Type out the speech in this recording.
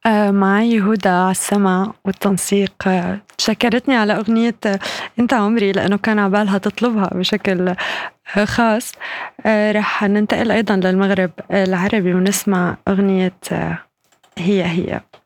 معي هدى على السمع والتنسيق. شكرتني على أغنية أنت عمري لأنه كان عبالها تطلبها بشكل خاص. رح ننتقل أيضا للمغرب العربي ونسمع أغنية هي هي.